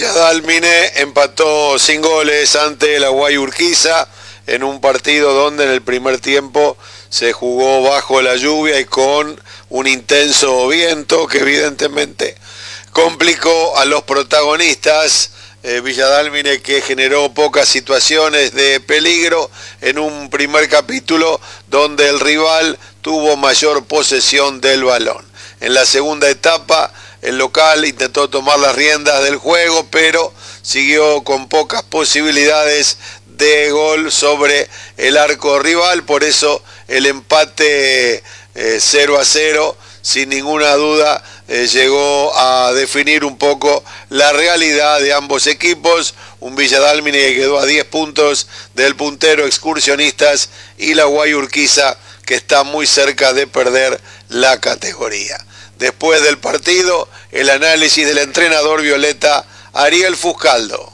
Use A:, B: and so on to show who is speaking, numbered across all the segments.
A: Dálmine empató sin goles ante la Guayurquiza en un partido donde en el primer tiempo se jugó bajo la lluvia y con un intenso viento que evidentemente complicó a los protagonistas. Villa Dálmine, que generó pocas situaciones de peligro en un primer capítulo donde el rival tuvo mayor posesión del balón. En la segunda etapa el local intentó tomar las riendas del juego, pero siguió con pocas posibilidades de gol sobre el arco rival. Por eso el empate 0-0, sin ninguna duda, llegó a definir un poco la realidad de ambos equipos. Un Villa Dálmine que quedó a 10 puntos del puntero Excursionistas y la Guayurquiza que está muy cerca de perder la categoría. Después del partido, el análisis del entrenador violeta Ariel Fuscaldo.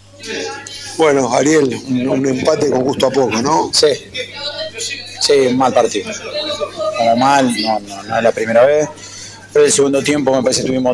B: Bueno, Ariel, un empate con gusto a poco, ¿no?
C: Sí, un mal partido. Como mal, no es la primera vez. Pero el segundo tiempo me parece que tuvimos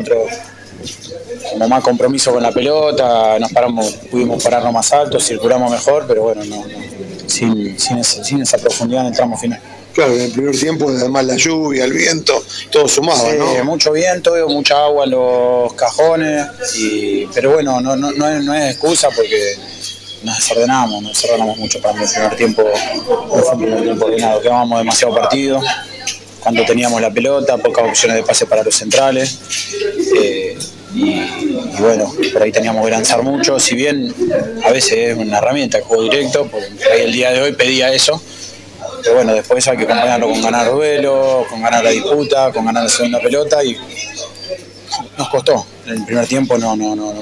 C: como más compromiso con la pelota, pudimos pararnos más alto, circulamos mejor, pero bueno, sin esa profundidad en el tramo final.
B: Claro, en el primer tiempo, además la lluvia, el viento, todo sumaba,
C: sí,
B: ¿no?
C: Mucho viento, mucha agua en los cajones, pero bueno, no es excusa porque nos desordenamos mucho para mí. El primer tiempo no fue un primer tiempo ordenado, quedábamos demasiado partidos. Cuando teníamos la pelota, pocas opciones de pase para los centrales. Y bueno, por ahí teníamos que lanzar mucho, si bien a veces es una herramienta el juego directo, porque ahí el día de hoy pedía eso. Pero bueno, después hay que acompañarlo con ganar duelo, con ganar la disputa, con ganar la segunda pelota y nos costó. En el primer tiempo no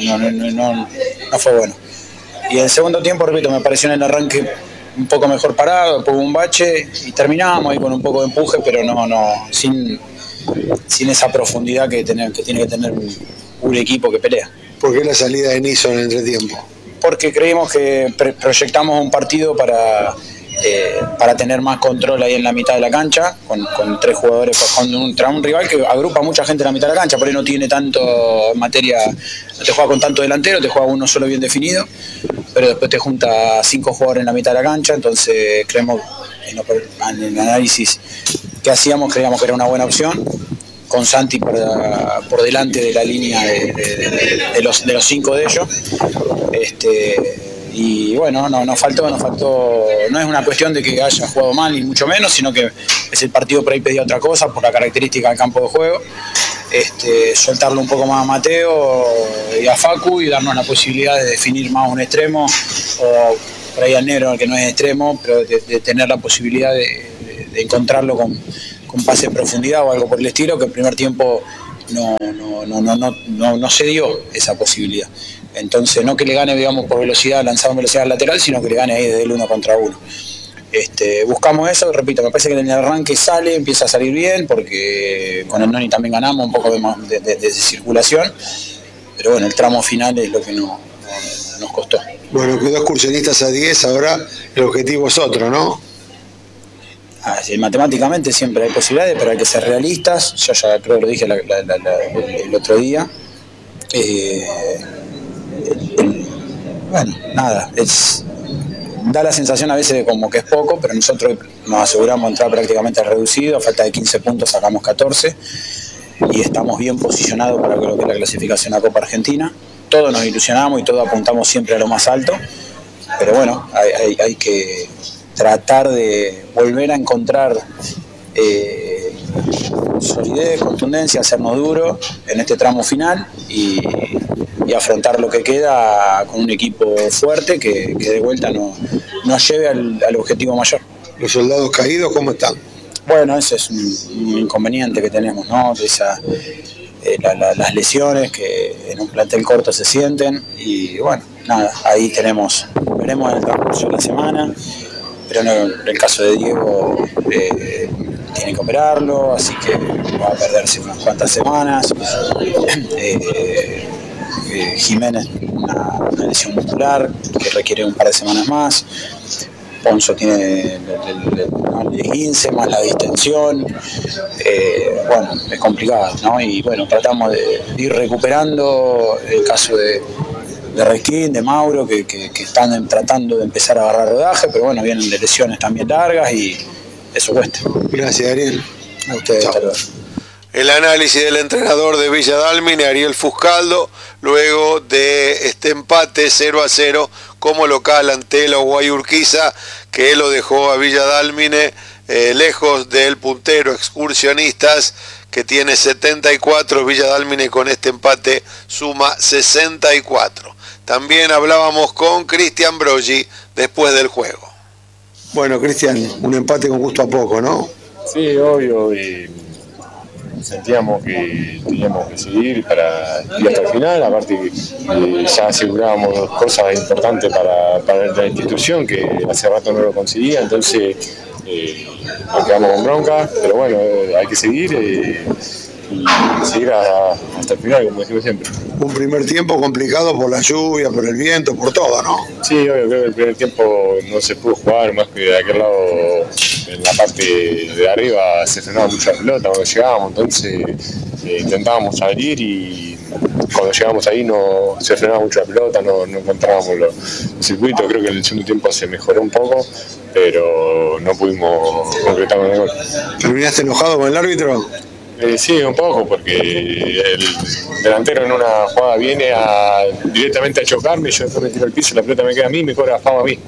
C: fue bueno. Y en el segundo tiempo, repito, me pareció en el arranque un poco mejor parado, después hubo un bache y terminamos ahí con un poco de empuje, pero sin esa profundidad que tiene que tener un equipo que pelea.
B: ¿Por qué la salida de Niso en el entretiempo?
C: Porque creímos que proyectamos un partido para tener más control ahí en la mitad de la cancha, con tres jugadores, contra un rival que agrupa mucha gente en la mitad de la cancha, por ahí no tiene tanto en materia, no te juega con tanto delantero, te juega uno solo bien definido, pero después te junta 5 jugadores en la mitad de la cancha, entonces creemos, en el análisis que hacíamos, creíamos que era una buena opción, con Santi por delante de la línea de los 5 de ellos. Y bueno, nos faltó, no es una cuestión de que haya jugado mal ni mucho menos, sino que es el partido por ahí pedía otra cosa por la característica del campo de juego. Soltarlo un poco más a Mateo y a Facu y darnos la posibilidad de definir más un extremo, o por ahí al negro, que no es extremo, pero de tener la posibilidad de encontrarlo con pase en profundidad o algo por el estilo, que el primer tiempo no se dio esa posibilidad. Entonces, no que le gane, digamos, por velocidad, lanzado en velocidad lateral, sino que le gane ahí desde el 1 contra 1. Buscamos eso, repito, me parece que en el arranque empieza a salir bien, porque con el Noni también ganamos un poco de circulación, pero bueno, el tramo final es lo que nos costó.
B: Bueno, quedó Excursionistas a 10, ahora el objetivo es otro, ¿no?
C: Sí, matemáticamente siempre hay posibilidades, pero hay que ser realistas. Yo ya creo que lo dije el otro día. Bueno, nada, da la sensación a veces de como que es poco, pero nosotros nos aseguramos entrar prácticamente reducido, a falta de 15 puntos sacamos 14 y estamos bien posicionados para lo que es la clasificación a Copa Argentina. Todos nos ilusionamos y todos apuntamos siempre a lo más alto, pero bueno, hay que tratar de volver a encontrar solidez, contundencia, hacernos duro en este tramo final y afrontar lo que queda con un equipo fuerte que de vuelta nos lleve al objetivo mayor.
B: ¿Los soldados caídos cómo están?
C: Bueno, ese es un inconveniente que tenemos, ¿no? Las lesiones que en un plantel corto se sienten y bueno, nada, ahí veremos en el transcurso de la semana, pero en el caso de Diego tiene que operarlo, así que va a perderse unas cuantas semanas. Jiménez una lesión muscular que requiere un par de semanas más. Ponzo tiene el esguince más la distensión. Bueno, es complicado, ¿no? Y bueno, tratamos de ir recuperando. El caso de Resquín, de Mauro, que están tratando de empezar a agarrar rodaje, pero bueno, vienen de lesiones también largas y eso cuesta.
B: Gracias, Ariel.
C: A ustedes, hasta luego.
A: El análisis del entrenador de Villa Dálmine, Ariel Fuscaldo, luego de este empate 0-0 como local ante la Guayurquiza, que lo dejó a Villa Dálmine lejos del puntero Excursionistas, que tiene 74, Villa Dálmine con este empate suma 64. También hablábamos con Cristian Broggi después del juego.
B: Bueno, Cristian, un empate con gusto a poco, ¿no?
D: Sí, obvio, y sentíamos que teníamos que seguir para ir hasta el final, aparte ya asegurábamos dos cosas importantes para la institución, que hace rato no lo conseguía, entonces nos quedamos con bronca, pero bueno, hay que seguir y seguir hasta el final, como decimos siempre.
B: Un primer tiempo complicado por la lluvia, por el viento, por todo, ¿no?
D: Sí, obvio, creo que el primer tiempo no se pudo jugar, más que de aquel lado, en la parte de arriba se frenaba mucho la pelota cuando llegábamos, entonces intentábamos salir y cuando llegamos ahí no se frenaba mucho la pelota, no encontrábamos los circuitos. Creo que en el segundo tiempo se mejoró un poco, pero no pudimos concretar con el gol.
B: ¿Terminaste enojado con el árbitro?
D: Sí, un poco, porque el delantero en una jugada viene directamente a chocarme, yo después me tiro al piso, la pelota me queda a mí, me cobra FAO a mí.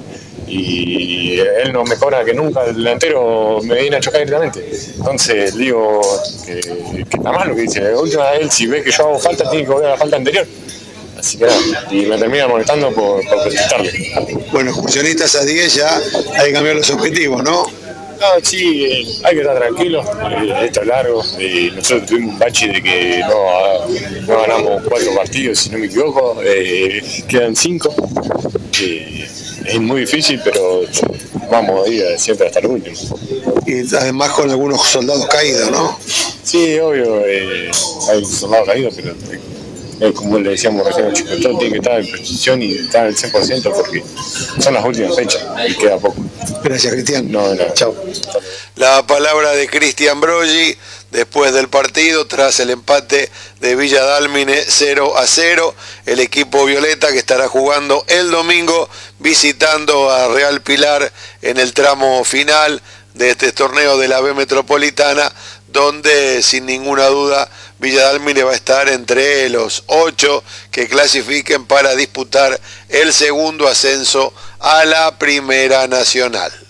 D: Y él no mejora que nunca, el delantero me viene a chocar directamente. Entonces digo que está mal lo que dice. La última vez, él, si ve que yo hago falta, tiene que volver a la falta anterior. Así que nada, y me termina molestando por protestarle.
B: Bueno, Excursionistas a 10 ya hay que cambiar los objetivos, ¿no?
D: No, sí, hay que estar tranquilos, esto es largo, nosotros tuvimos un bache de que no ganamos 4 partidos, si no me equivoco, quedan 5, es muy difícil, pero vamos a ir siempre hasta el último.
B: Y además con algunos soldados caídos, ¿no?
D: Sí, obvio, hay soldados caídos, pero como le decíamos recién a los chicos, todo tiene que estar en precisión y estar al 100% porque son las últimas fechas y queda poco.
B: Gracias, Cristian.
D: No.
B: Chao.
A: La palabra de Cristian Broggi después del partido, tras el empate de Villa Dálmine 0-0, el equipo violeta que estará jugando el domingo visitando a Real Pilar en el tramo final de este torneo de la B Metropolitana, donde sin ninguna duda Villa Dálmine va a estar entre los 8 que clasifiquen para disputar el segundo ascenso a la Primera Nacional.